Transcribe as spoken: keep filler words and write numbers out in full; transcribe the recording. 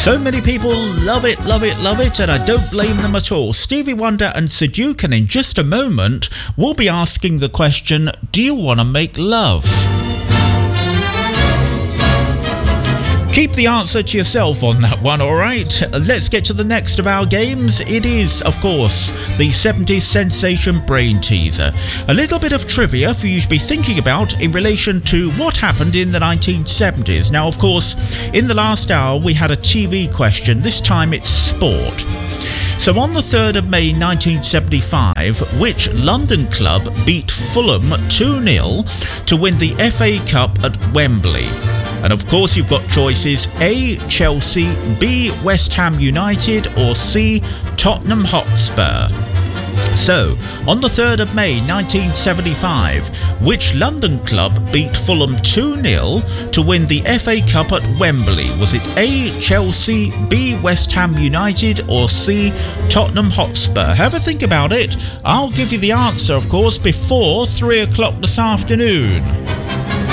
So many people love it, love it, love it, and I don't blame them at all. Stevie Wonder and Sidhu, and in just a moment, we'll be asking the question, do you want to make love? Keep the answer to yourself on that one, alright? Let's get to the next of our games. It is, of course, the seventies Sensation Brain Teaser. A little bit of trivia for you to be thinking about in relation to what happened in the nineteen seventies. Now, of course, in the last hour we had a T V question. This time it's sport. So on the third of May nineteen seventy-five, which London club beat Fulham two nil to win the F A Cup at Wembley? And of course you've got choices A. Chelsea, B. West Ham United, or C. Tottenham Hotspur. So, on the third of May nineteen seventy-five, which London club beat Fulham two nil to win the F A Cup at Wembley? Was it A. Chelsea, B. West Ham United, or C. Tottenham Hotspur? Have a think about it. I'll give you the answer, of course, before three o'clock this afternoon.